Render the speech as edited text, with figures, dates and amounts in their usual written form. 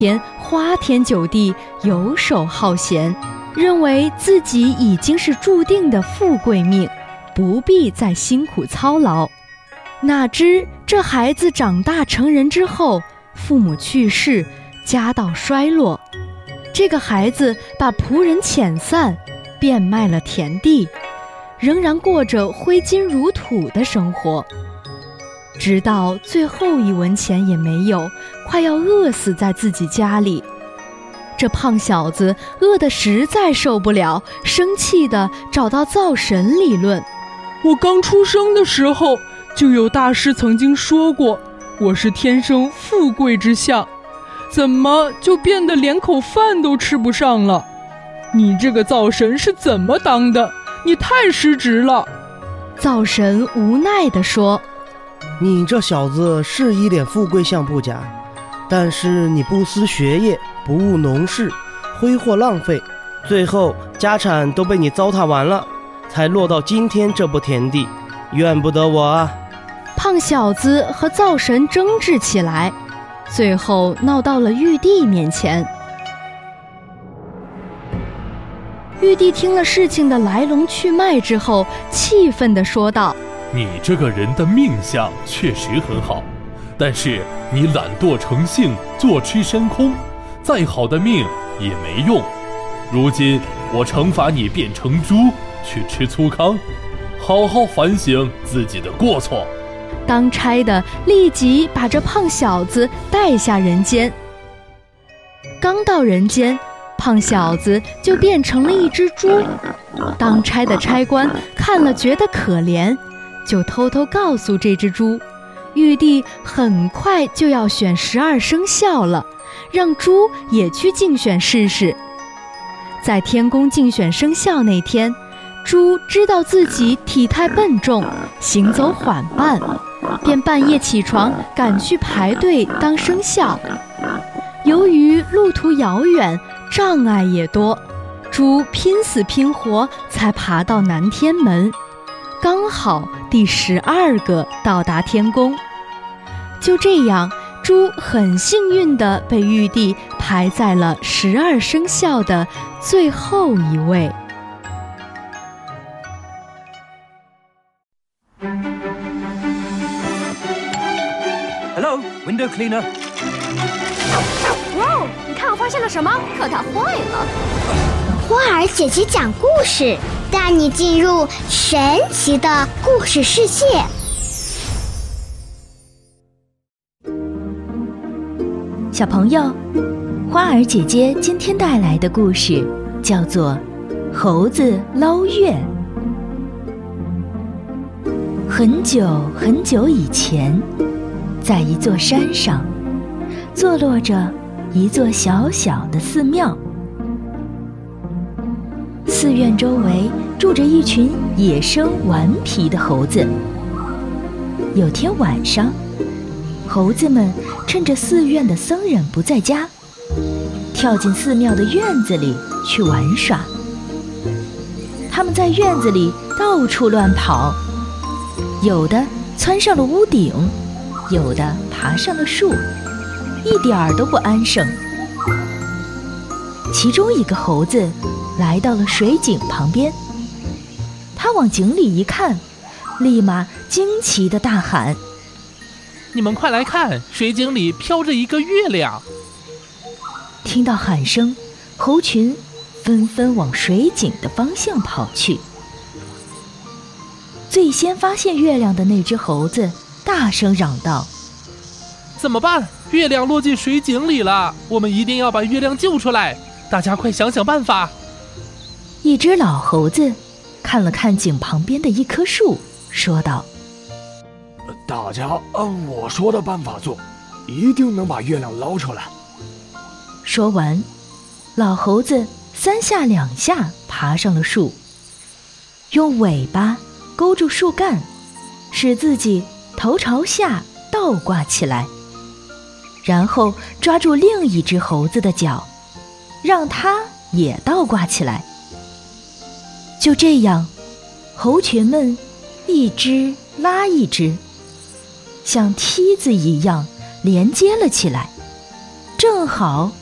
天花天酒地，游手好闲，认为自己已经是注定的富贵命，不必再辛苦操劳。哪知这孩子长大成人之后，父母去世，家道衰落，这个孩子把仆人遣散，变卖了田地，仍然过着挥金如土的生活，直到最后一文钱也没有，快要饿死在自己家里。这胖小子饿得实在受不了，生气地找到灶神理论。 我刚出生的时候，就有大师曾经说过，我是天生富贵之相，怎么就变得连口饭都吃不上了？你这个灶神是怎么当的？你太失职了。 灶神无奈地说， 你这小子是一脸富贵相不假，但是你不思学业，不务农事，挥霍浪费，最后家产都被你糟蹋完了，才落到今天这步田地，怨不得我啊。 胖小子和灶神争执起来，最后闹到了玉帝面前。玉帝听了事情的来龙去脉之后，气愤地说道， 你这个人的命相确实很好，但是你懒惰成性，坐吃山空，再好的命也没用。如今我惩罚你变成猪，去吃粗糠，好好反省自己的过错。 当差的立即把这胖小子带下人间。刚到人间，胖小子就变成了一只猪。当差的差官看了觉得可怜，就偷偷告诉这只猪，玉帝很快就要选12生肖了，让猪也去竞选试试。在天宫竞选生肖那天，猪知道自己体态笨重，行走缓慢，便半夜起床赶去排队当生肖。由于路途遥远，障碍也多，猪拼死拼活才爬到南天门，刚好第12个到达天宫。就这样，猪很幸运地被玉帝排在了12生肖的最后一位。 Hello, window cleaner. 哇，你看我发现了什么？可它坏了。 花儿姐姐讲故事，带你进入神奇的故事世界。 小朋友，花儿姐姐今天带来的故事叫做《猴子捞月》。很久很久以前，在一座山上，坐落着一座小小的寺庙。寺院周围住着一群野生顽皮的猴子。有天晚上，猴子们趁着寺院的僧人不在家，跳进寺庙的院子里去玩耍。他们在院子里到处乱跑，有的窜上了屋顶，有的爬上了树，一点儿都不安生。其中一个猴子来到了水井旁边，他往井里一看，立马惊奇地大喊， 你们快来看，水井里飘着一个月亮。 听到喊声，猴群纷纷往水井的方向跑去。最先发现月亮的那只猴子大声嚷道， 怎么办？月亮落进水井里了，我们一定要把月亮救出来，大家快想想办法。 一只老猴子看了看井旁边的一棵树，说道， 大家按我说的办法做，一定能把月亮捞出来。 说完，老猴子3下2下爬上了树，用尾巴勾住树干，使自己头朝下倒挂起来，然后抓住另一只猴子的脚，让它也倒挂起来。就这样，猴群们一只拉一只，像梯子一样连接了起来。 正好